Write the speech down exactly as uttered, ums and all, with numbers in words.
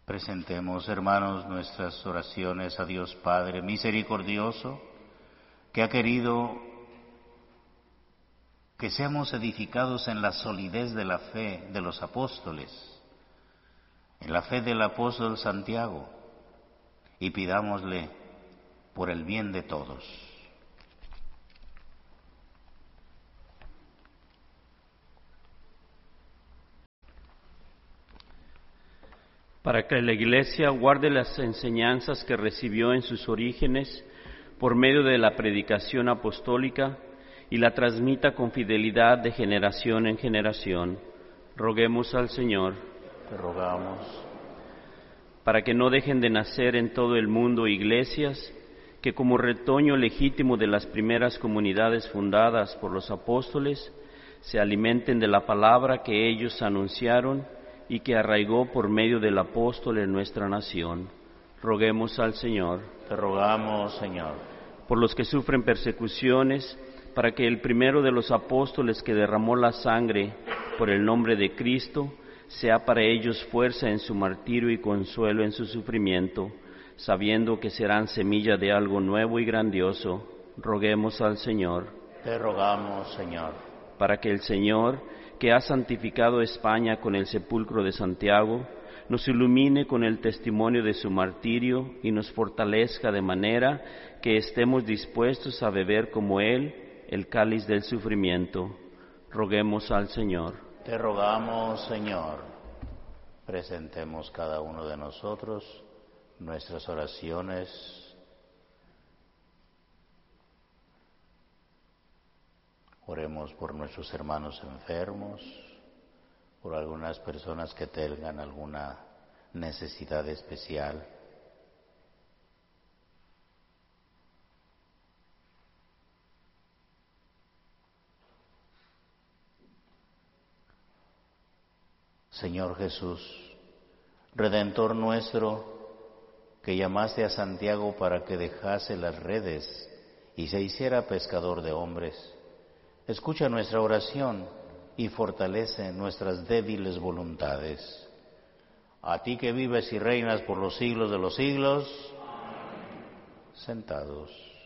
Presentemos, hermanos, nuestras oraciones a Dios Padre misericordioso, que ha querido que seamos edificados en la solidez de la fe de los apóstoles, en la fe del apóstol Santiago, y pidámosle por el bien de todos. Para que la Iglesia guarde las enseñanzas que recibió en sus orígenes por medio de la predicación apostólica y la transmita con fidelidad de generación en generación, roguemos al Señor. Te rogamos. Para que no dejen de nacer en todo el mundo iglesias que como retoño legítimo de las primeras comunidades fundadas por los apóstoles se alimenten de la palabra que ellos anunciaron y que arraigó por medio del apóstol en nuestra nación. Roguemos al Señor. Te rogamos, Señor. Por los que sufren persecuciones, para que el primero de los apóstoles que derramó la sangre por el nombre de Cristo sea para ellos fuerza en su martirio y consuelo en su sufrimiento, sabiendo que serán semilla de algo nuevo y grandioso. Roguemos al Señor. Te rogamos, Señor. Para que el Señor, que ha santificado España con el sepulcro de Santiago, nos ilumine con el testimonio de su martirio y nos fortalezca de manera que estemos dispuestos a beber como Él el cáliz del sufrimiento. Roguemos al Señor. Te rogamos, Señor. Presentemos cada uno de nosotros nuestras oraciones. Oremos por nuestros hermanos enfermos, por algunas personas que tengan alguna necesidad especial. Señor Jesús, Redentor nuestro, que llamaste a Santiago para que dejase las redes y se hiciera pescador de hombres, escucha nuestra oración y fortalece nuestras débiles voluntades. A ti que vives y reinas por los siglos de los siglos. Amén. Sentados.